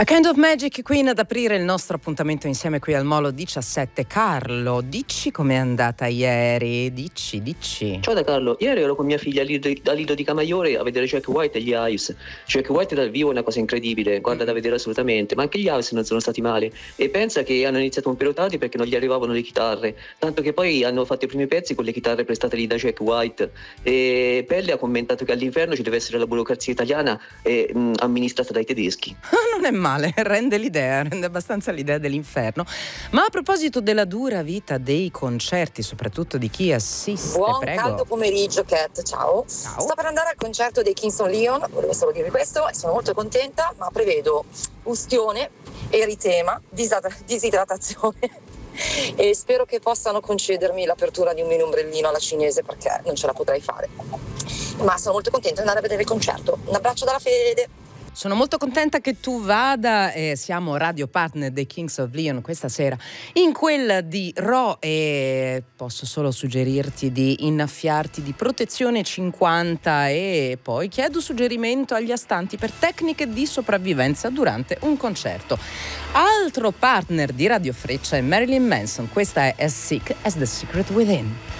A Kind of Magic Queen ad aprire il nostro appuntamento insieme qui al Molo 17. Carlo, dici com'è andata ieri? Dici. Ciao da Carlo, ieri ero con mia figlia a Lido di Camaiore a vedere Jack White e gli Hives. Jack White dal vivo è una cosa incredibile, guarda da vedere assolutamente, ma anche gli Hives non sono stati male. E pensa che hanno iniziato un po' tardi perché non gli arrivavano le chitarre, tanto che poi hanno fatto i primi pezzi con le chitarre prestate da Jack White. E Pelle ha commentato che all'inferno ci deve essere la burocrazia italiana amministrata dai tedeschi. Non è male, rende abbastanza l'idea dell'inferno. Ma a proposito della dura vita dei concerti, soprattutto di chi assiste, buon prego. caldo pomeriggio, Cat, ciao. Sto per andare al concerto dei Kings of Leon, volevo solo dirvi questo e sono molto contenta, ma prevedo ustione, eritema, disidratazione e spero che possano concedermi l'apertura di un mini ombrellino alla cinese perché non ce la potrei fare. Ma sono molto contenta di andare a vedere il concerto. Un abbraccio dalla Fede. Sono molto contenta che tu vada, siamo radio partner dei Kings of Leon questa sera in quella di Raw e posso solo suggerirti di innaffiarti di protezione 50 e poi chiedo suggerimento agli astanti per tecniche di sopravvivenza durante un concerto. Altro partner di Radio Freccia è Marilyn Manson, questa è As Sick as the Secret Within.